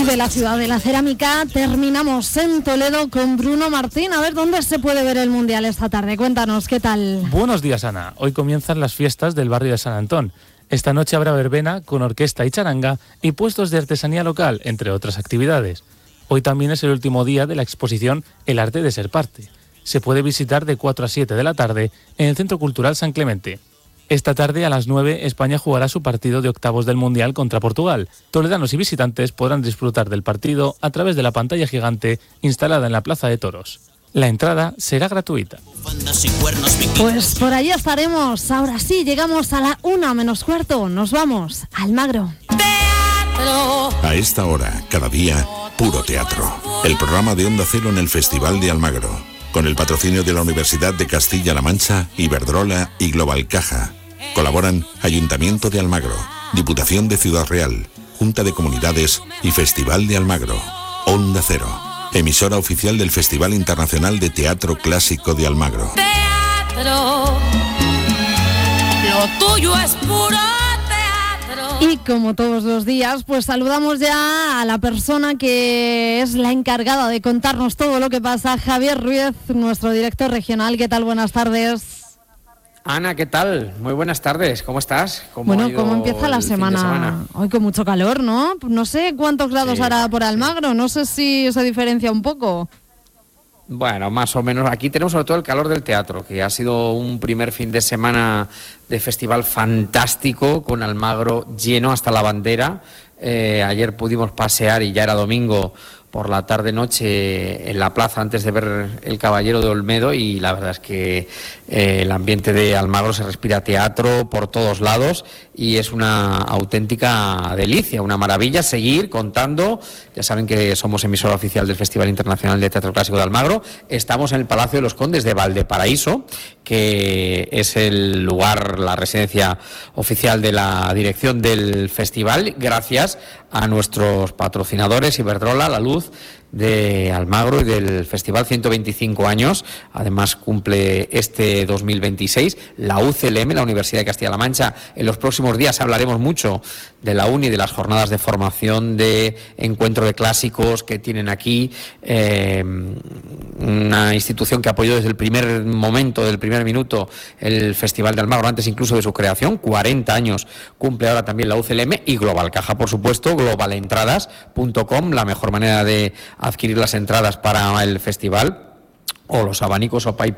de la ciudad de la cerámica, terminamos en Toledo con Bruno Martín. A ver, ¿dónde se puede ver el Mundial esta tarde? Cuéntanos, ¿qué tal? Buenos días, Ana. Hoy comienzan las fiestas del barrio de San Antón. Esta noche habrá verbena con orquesta y charanga y puestos de artesanía local, entre otras actividades. Hoy también es el último día de la exposición El arte de ser parte. Se puede visitar de 4 a 7 de la tarde en el Centro Cultural San Clemente. Esta tarde a las 9 España jugará su partido de octavos del Mundial contra Portugal. Toledanos y visitantes podrán disfrutar del partido a través de la pantalla gigante instalada en la Plaza de Toros. La entrada será gratuita. Pues por allí estaremos. Ahora sí, llegamos a la 1:15. Nos vamos a Almagro. A esta hora, cada día, puro teatro. El programa de Onda Cero en el Festival de Almagro. Con el patrocinio de la Universidad de Castilla-La Mancha, Iberdrola y Global Caja. Colaboran Ayuntamiento de Almagro, Diputación de Ciudad Real, Junta de Comunidades y Festival de Almagro. Onda Cero, emisora oficial del Festival Internacional de Teatro Clásico de Almagro. Teatro, lo tuyo es puro teatro. Y como todos los días, pues saludamos ya a la persona que es la encargada de contarnos todo lo que pasa, Javier Ruiz, nuestro director regional. ¿Qué tal? Buenas tardes. Ana, ¿qué tal? Muy buenas tardes, ¿cómo estás? ¿Cómo empieza la semana? Hoy con mucho calor, ¿no? No sé cuántos grados hará por Almagro, no sé si se diferencia un poco. Bueno, más o menos. Aquí tenemos sobre todo el calor del teatro, que ha sido un primer fin de semana de festival fantástico, con Almagro lleno hasta la bandera. Ayer pudimos pasear y ya era domingo por la tarde-noche en la plaza antes de ver El Caballero de Olmedo, y la verdad es que el ambiente de Almagro se respira teatro por todos lados y es una auténtica delicia, una maravilla seguir contando. Ya saben que somos emisora oficial del Festival Internacional de Teatro Clásico de Almagro. Estamos en el Palacio de los Condes de Valparaíso, que es el lugar, la residencia oficial de la dirección del festival, gracias a nuestros patrocinadores Iberdrola, La Luz de Almagro y del Festival 125 años. Además cumple este 2026 la UCLM, la Universidad de Castilla-La Mancha. En los próximos días hablaremos mucho de la UNI, de las jornadas de formación, de encuentro de clásicos que tienen aquí, una institución que apoyó desde el primer momento, del primer minuto, el Festival de Almagro, antes incluso de su creación. 40 años cumple ahora también la UCLM, y Global Caja, por supuesto, globalentradas.com, la mejor manera de adquirir las entradas para el festival, o los abanicos o